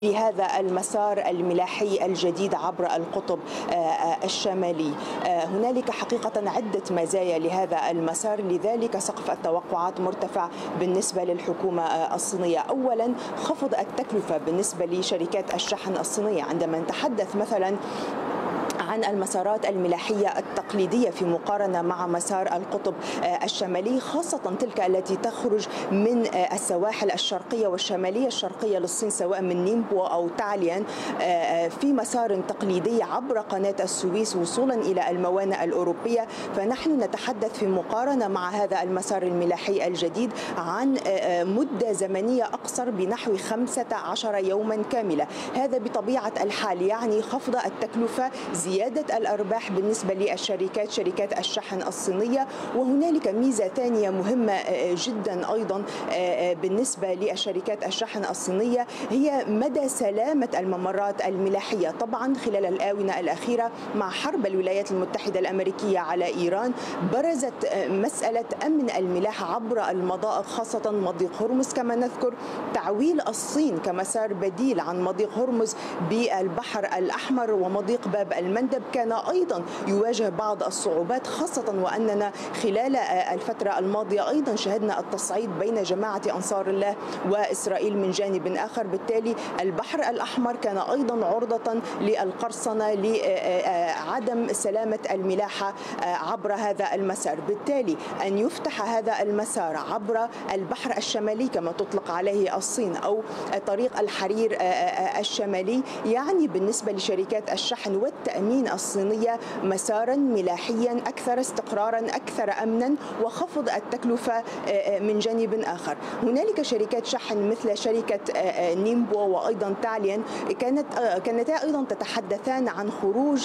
لهذا المسار الملاحي الجديد عبر القطب الشمالي. هنالك حقيقة عدة مزايا لهذا المسار، لذلك سقف التوقعات مرتفع بالنسبة للحكومة الصينية. أولا، خفض التكلفة بالنسبة لشركات الشحن الصينية. عندما نتحدث مثلا عن المسارات الملاحية التقليدية في مقارنة مع مسار القطب الشمالي، خاصة تلك التي تخرج من السواحل الشرقية والشمالية الشرقية للصين، سواء من نيمبو أو تاليان، في مسار تقليدي عبر قناة السويس وصولا إلى الموانئ الأوروبية. فنحن نتحدث في مقارنة مع هذا المسار الملاحي الجديد عن مدة زمنية أقصر بنحو 15 يوما كاملة. هذا بطبيعة الحال يعني خفض التكلفة، زيادة الأرباح بالنسبة للشركات، شركات الشحن الصينية. وهنالك ميزة ثانية مهمة جدا أيضا بالنسبة للشركات الشحن الصينية، هي مدى سلامة الممرات الملاحية. طبعا خلال الآونة الأخيرة مع حرب الولايات المتحدة الأمريكية على إيران، برزت مسألة أمن الملاحة عبر المضائق، خاصة مضيق هرمز. كما نذكر تعويل الصين كمسار بديل عن مضيق هرمز بالبحر الأحمر ومضيق باب المندب كان أيضا يواجه بعض الصعوبات، خاصة وأننا خلال الفترة الماضية أيضا شهدنا التصعيد بين جماعة أنصار الله وإسرائيل من جانب آخر. بالتالي البحر الأحمر كان أيضا عرضة للقرصنة لعدم سلامة الملاحة عبر هذا المسار. بالتالي أن يفتح هذا المسار عبر البحر الشمالي كما تطلق عليه الصين، أو طريق الحرير الشمالي، يعني بالنسبة لشركات الشحن والتأمين الصينية مسارا ملاحيا أكثر استقرارا، أكثر أمنا، وخفض التكلفة من جانب آخر. هنالك شركات شحن مثل شركة نيمبو وأيضا تاليان كانتا أيضا تتحدثان عن خروج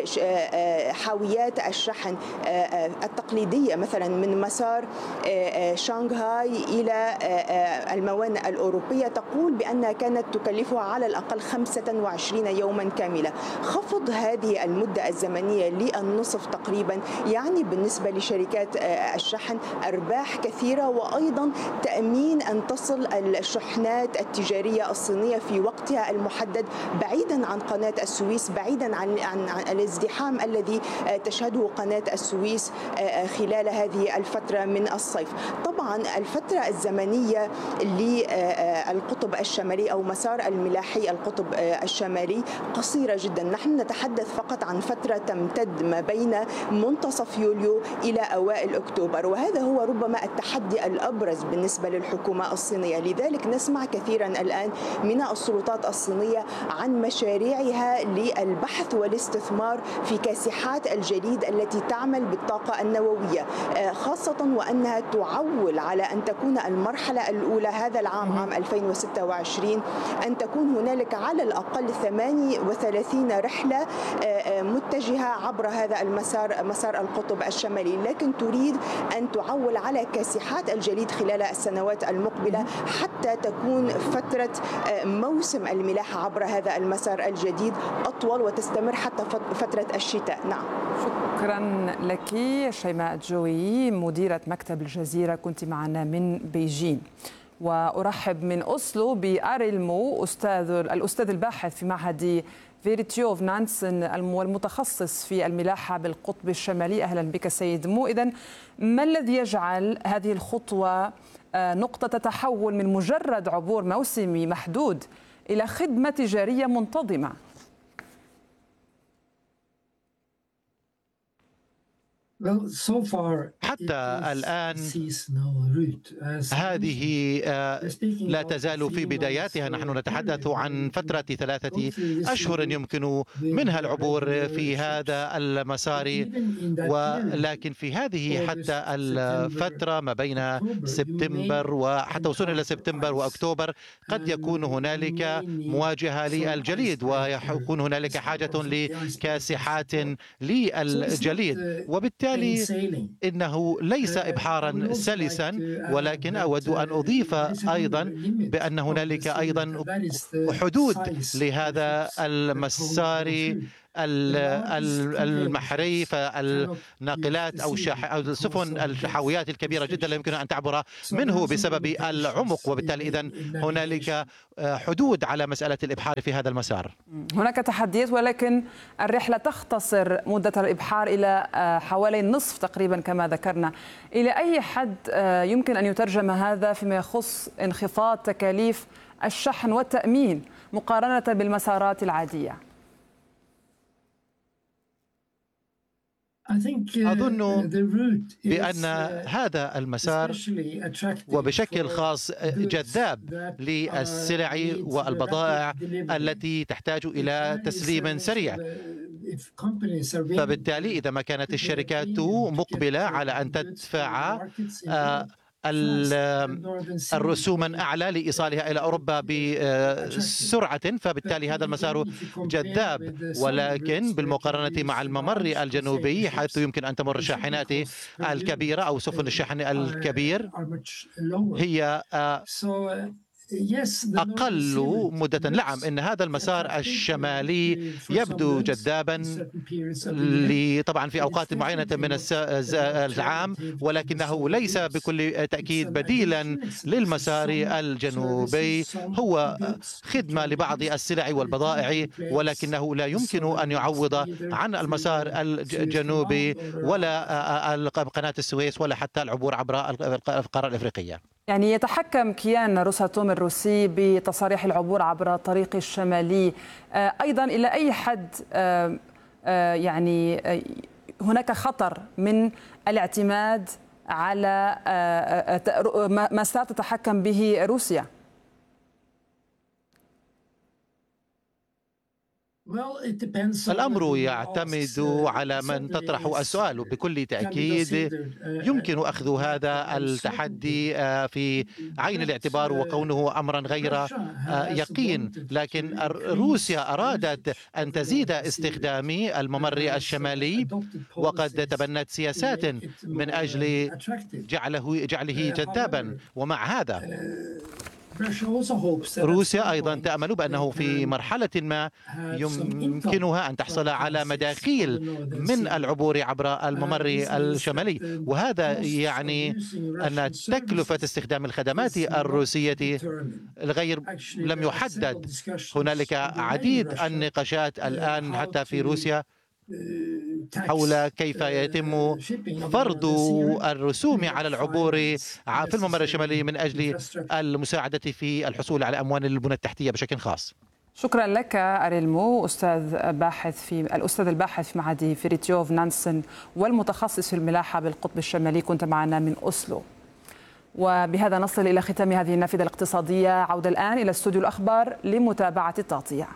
حاويات الشحن التقليدية مثلا من مسار شانغهاي إلى الموانئ الأوروبية، تقول بأنها كانت تكلفها على الأقل 25 يوما كاملة. خفض هذه المدة الزمنية للنصف تقريبا يعني بالنسبة لشركات الشحن أرباح كثيرة، وأيضا تأمين أن تصل الشحنات التجارية الصينية في وقتها المحدد، بعيدا عن قناة السويس، بعيدا عن الازدحام الذي تشهده قناة السويس خلال هذه الفترة من الصيف. طبعا الفترة الزمنية للقطب الشمالي أو مسار الملاحي القطب الشمالي قصيرة جدا. نحن نتحدث فقط عن فترة تمتد ما بين منتصف يوليو إلى أوائل أكتوبر، وهذا هو ربما التحدي الأبرز بالنسبة للحكومة الصينية. لذلك نسمع كثيرا الآن من السلطات الصينية عن مشاريعها للبحث والاستثمار في كاسحات الجليد التي تعمل بالطاقة النووية، خاصة وأنها تعول على أن تكون المرحلة الأولى هذا العام، عام 2026، أن تكون هنالك على الأقل 38 رحلة متجهة عبر هذا المسار، مسار القطب الشمالي، لكن تريد أن تعول على كاسحات الجليد خلال السنوات المقبلة حتى تكون فترة موسم الملاحة عبر هذا المسار الجديد أطول وتستمر حتى فترة الشتاء. نعم. شكرا لك شيماء الجويي مديرة مكتب الجزيرة، كنت معنا من بيجين. وأرحب من أوسلو بأريلمو الأستاذ الباحث في معهد فيرتيوف نانسن والمتخصص في الملاحة بالقطب الشمالي. أهلا بك سيد مو. إذن ما الذي يجعل هذه الخطوة نقطة تحول من مجرد عبور موسمي محدود إلى خدمة تجارية منتظمة؟ حتى الآن هذه لا تزال في بداياتها. نحن نتحدث عن فترة 3 أشهر يمكن منها العبور في هذا المسار، ولكن في هذه حتى الفترة ما بين سبتمبر وحتى وصولا إلى سبتمبر وأكتوبر قد يكون هنالك مواجهة للجليد ويكون هنالك حاجة لكاسحات للجليد، وبالتالي إنه ليس إبحارا سلسا. ولكن أود أن أضيف أيضا بأن هنالك أيضا حدود لهذا المسار المحري، فالناقلات أو السفن الحاويات الكبيرة جدا لا يمكن أن تعبر منه بسبب العمق، وبالتالي إذن هنالك حدود على مسألة الإبحار في هذا المسار. هناك تحديات، ولكن الرحلة تختصر مدة الإبحار إلى حوالي النصف تقريبا كما ذكرنا. إلى أي حد يمكن أن يترجم هذا فيما يخص انخفاض تكاليف الشحن والتأمين مقارنة بالمسارات العادية؟ أظن بأن هذا المسار وبشكل خاص جذاب للسلع والبضائع التي تحتاج إلى تسليم سريع، فبالتالي إذا ما كانت الشركات مقبلة على أن تدفع الرسوما أعلى لإيصالها إلى أوروبا بسرعة، فبالتالي هذا المسار جذاب. ولكن بالمقارنة مع الممر الجنوبي حيث يمكن أن تمر الشاحنات الكبيرة أو سفن الشحن الكبير هي أقل مدة. نعم، إن هذا المسار الشمالي يبدو جذابا طبعا في أوقات معينة من العام، ولكنه ليس بكل تأكيد بديلا للمسار الجنوبي. هو خدمة لبعض السلع والبضائع، ولكنه لا يمكن أن يعوض عن المسار الجنوبي ولا قناة السويس ولا حتى العبور عبر القارة الإفريقية. يعني يتحكم كيان روساتوم الروسي بتصاريح العبور عبر الطريق الشمالي. أيضا إلى أي حد يعني هناك خطر من الاعتماد على مسار تتحكم به روسيا؟ الأمر يعتمد على من تطرح السؤال. بكل تأكيد يمكن أخذ هذا التحدي في عين الاعتبار وكونه أمرا غير يقين، لكن روسيا أرادت أن تزيد استخدام الممر الشمالي وقد تبنت سياسات من أجل جعله جذابا. ومع هذا روسيا أيضا تأمل بأنه في مرحلة ما يمكنها أن تحصل على مداخيل من العبور عبر الممر الشمالي، وهذا يعني أن تكلفة استخدام الخدمات الروسية الغير لم يحدد. هنالك عديد النقاشات الآن حتى في روسيا حول كيف يتم فرض الرسوم على العبور في الممر الشمالي من أجل المساعدة في الحصول على أموال البنى التحتية بشكل خاص. شكرا لك أريلمو، الأستاذ الباحث في معهد فريتيوف نانسن والمتخصص في الملاحة بالقطب الشمالي، كنت معنا من أوسلو. وبهذا نصل إلى ختام هذه النافذة الاقتصادية. عودة الآن إلى استوديو الأخبار لمتابعة التغطية.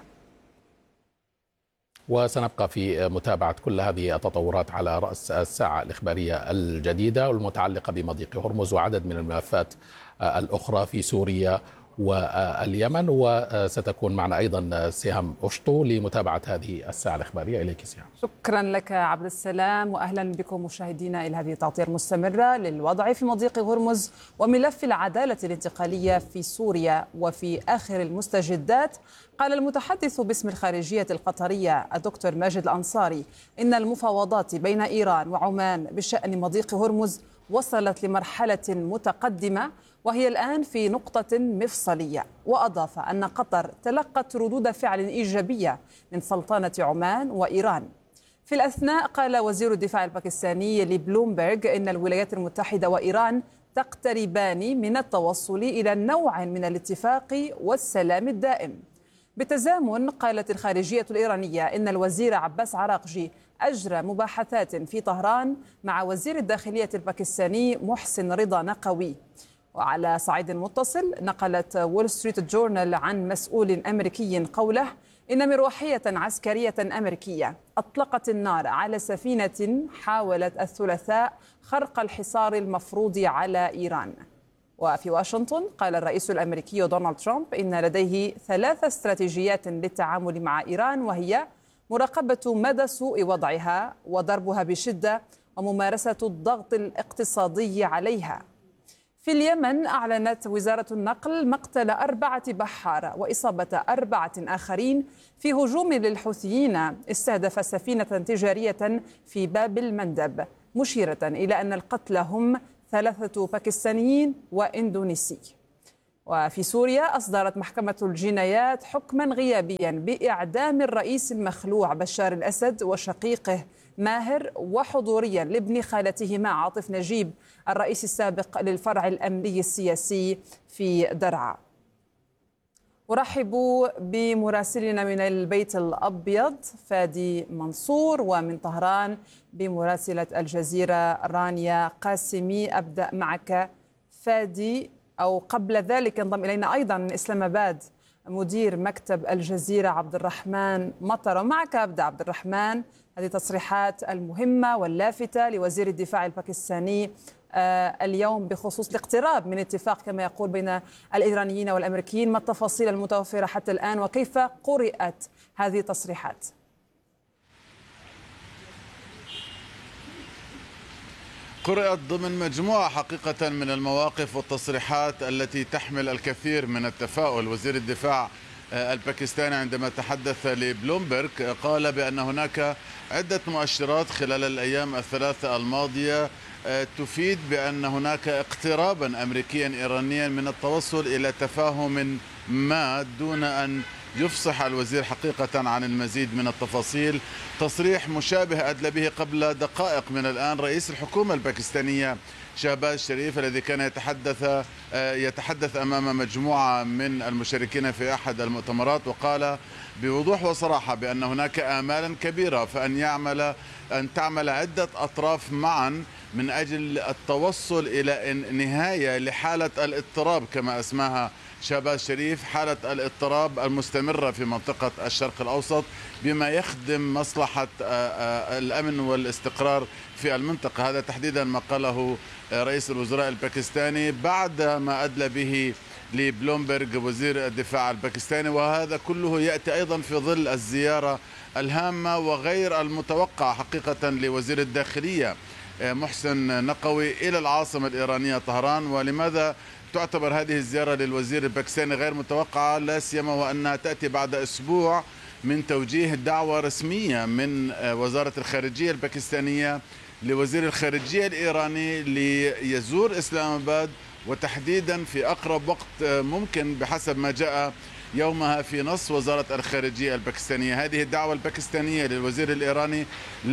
وسنبقى في متابعة كل هذه التطورات على رأس الساعة الإخبارية الجديدة والمتعلقة بمضيق هرمز وعدد من الملفات الأخرى في سوريا واليمن. وستكون معنا أيضا سهام أشطو لمتابعة هذه الساعة الإخبارية. إليك سهام. شكرا لك عبد السلام، وأهلا بكم مشاهدينا إلى هذه التغطية المستمرة للوضع في مضيق هرمز وملف العدالة الانتقالية في سوريا. وفي آخر المستجدات قال المتحدث باسم الخارجية القطرية الدكتور ماجد الأنصاري إن المفاوضات بين إيران وعمان بشأن مضيق هرمز وصلت لمرحلة متقدمة وهي الآن في نقطة مفصلية. وأضاف أن قطر تلقت ردود فعل إيجابية من سلطنة عمان وإيران. في الأثناء قال وزير الدفاع الباكستاني لبلومبرغ إن الولايات المتحدة وإيران تقتربان من التوصل إلى نوع من الاتفاق والسلام الدائم. بالتزامن قالت الخارجية الإيرانية إن الوزير عباس عراقجي أجرى مباحثات في طهران مع وزير الداخلية الباكستاني محسن رضا نقوي. وعلى صعيد متصل نقلت وول ستريت جورنال عن مسؤول أمريكي قوله إن مروحية عسكرية أمريكية أطلقت النار على سفينة حاولت الثلاثاء خرق الحصار المفروض على إيران. وفي واشنطن قال الرئيس الأمريكي دونالد ترامب إن لديه 3 استراتيجيات للتعامل مع إيران، وهي مراقبة مدى سوء وضعها وضربها بشدة وممارسة الضغط الاقتصادي عليها. في اليمن أعلنت وزارة النقل مقتل 4 بحارة وإصابة 4 آخرين في هجوم للحوثيين استهدف سفينة تجارية في باب المندب، مشيرة إلى أن القتلى هم 3 باكستانيين وإندونيسي. وفي سوريا أصدرت محكمة الجنايات حكما غيابيا بإعدام الرئيس المخلوع بشار الأسد وشقيقه ماهر، وحضوريا لابن خالتهما عاطف نجيب الرئيس السابق للفرع الأمني السياسي في درعا. أرحب بمراسلنا من البيت الأبيض فادي منصور، ومن طهران بمراسلة الجزيرة رانيا قاسمي. أبدأ معك فادي، أو قبل ذلك ينضم إلينا أيضا من إسلام آباد مدير مكتب الجزيرة عبد الرحمن مطر. ومعك أبدأ عبد الرحمن، هذه تصريحات المهمة واللافتة لوزير الدفاع الباكستاني اليوم بخصوص الاقتراب من اتفاق كما يقول بين الإيرانيين والأمريكيين. ما التفاصيل المتوفرة حتى الآن وكيف قرأت هذه التصريحات؟ قرأت ضمن مجموعة حقيقة من المواقف والتصريحات التي تحمل الكثير من التفاؤل. وزير الدفاع الباكستاني عندما تحدث لبلومبرغ قال بأن هناك عدة مؤشرات خلال الأيام الثلاثة الماضية تفيد بأن هناك اقترابا أمريكيا إيرانيا من التوصل إلى تفاهم ما، دون أن يفصح الوزير حقيقة عن المزيد من التفاصيل. تصريح مشابه أدلى به قبل دقائق من الآن رئيس الحكومة الباكستانية شهباز شريف، الذي كان يتحدث أمام مجموعة من المشاركين في أحد المؤتمرات، وقال بوضوح وصراحة بأن هناك آمالا كبيرة أن تعمل عدة أطراف معا من أجل التوصل إلى نهاية لحالة الاضطراب كما أسماها شهباز شريف، حالة الاضطراب المستمرة في منطقة الشرق الأوسط بما يخدم مصلحة الأمن والاستقرار في المنطقة. هذا تحديدا ما قاله رئيس الوزراء الباكستاني بعد ما أدلى به لبلومبرغ وزير الدفاع الباكستاني. وهذا كله يأتي أيضا في ظل الزيارة الهامة وغير المتوقعة حقيقة لوزير الداخلية محسن نقوي إلى العاصمة الإيرانية طهران. ولماذا تعتبر هذه الزيارة للوزير الباكستاني غير متوقعة؟ لا سيما وأنها تأتي بعد أسبوع من توجيه دعوة رسمية من وزارة الخارجية الباكستانية لوزير الخارجية الإيراني ليزور إسلام آباد، وتحديدا في أقرب وقت ممكن بحسب ما جاء يومها في نص وزارة الخارجية الباكستانية. هذه الدعوة الباكستانية للوزير الإيراني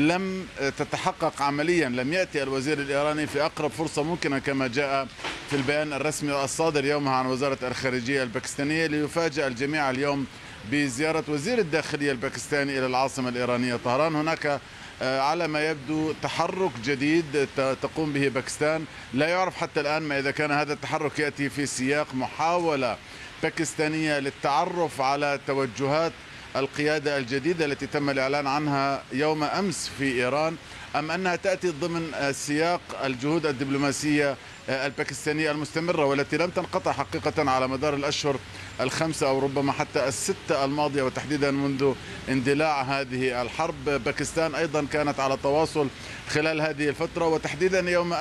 لم تتحقق عمليا، لم يأتي الوزير الإيراني في أقرب فرصة ممكنة كما جاء في البيان الرسمي الصادر يومها عن وزارة الخارجية الباكستانية، ليفاجأ الجميع اليوم بزيارة وزير الداخلية الباكستاني إلى العاصمة الإيرانية طهران. هناك على ما يبدو تحرك جديد تقوم به باكستان، لا يعرف حتى الآن ما إذا كان هذا التحرك يأتي في سياق محاولة باكستانية للتعرف على توجهات القيادة الجديدة التي تم الإعلان عنها يوم أمس في إيران، أم أنها تأتي ضمن سياق الجهود الدبلوماسية الباكستانية المستمرة والتي لم تنقطع حقيقة على مدار الأشهر الخمسة أو ربما حتى الستة الماضية، وتحديدا منذ اندلاع هذه الحرب. باكستان أيضا كانت على تواصل خلال هذه الفترة، وتحديدا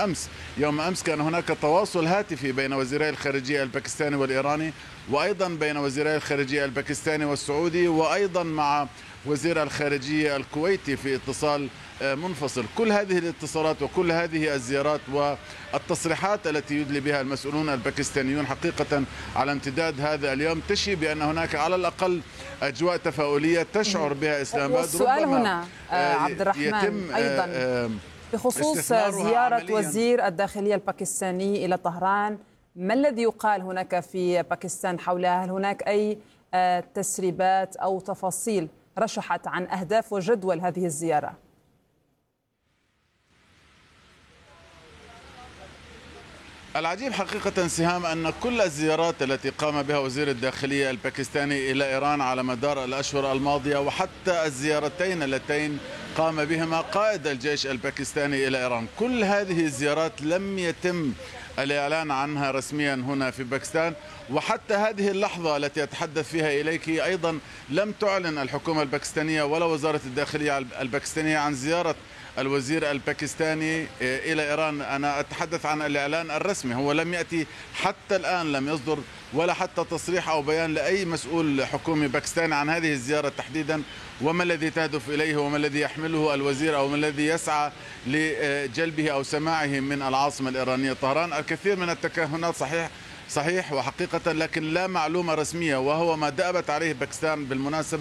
يوم أمس كان هناك تواصل هاتفي بين وزيري الخارجية الباكستاني والإيراني، وأيضا بين وزيري الخارجية الباكستاني والسعودي، وأيضا مع وزير الخارجية الكويتي في اتصال منفصل. كل هذه الاتصالات وكل هذه الزيارات والتصريحات التي يدلي بها المسؤولون الباكستانيون حقيقة على امتداد هذا اليوم تشي بأن هناك على الأقل أجواء تفاؤلية تشعر بها إسلام آباد. والسؤال هنا عبد الرحمن أيضا بخصوص زيارة وزير الداخلية الباكستاني إلى طهران، ما الذي يقال هناك في باكستان حولها؟ هل هناك أي تسريبات أو تفاصيل رشحت عن أهداف وجدول هذه الزيارة؟ العجيب حقيقة سهام أن كل الزيارات التي قام بها وزير الداخلية الباكستاني إلى إيران على مدار الأشهر الماضية، وحتى الزيارتين اللتين قام بهما قائد الجيش الباكستاني إلى إيران، كل هذه الزيارات لم يتم الإعلان عنها رسميا هنا في باكستان. وحتى هذه اللحظة التي أتحدث فيها إليك أيضا لم تعلن الحكومة الباكستانية ولا وزارة الداخلية الباكستانية عن زيارة الوزير الباكستاني إلى إيران. أنا أتحدث عن الإعلان الرسمي، هو لم يأتي حتى الآن، لم يصدر ولا حتى تصريح أو بيان لأي مسؤول حكومي باكستاني عن هذه الزيارة تحديدا، وما الذي تهدف إليه وما الذي يحمله الوزير أو ما الذي يسعى لجلبه أو سماعه من العاصمة الإيرانية طهران. الكثير من التكهنات صحيح وحقيقة، لكن لا معلومة رسمية، وهو ما دأبت عليه باكستان بالمناسبة.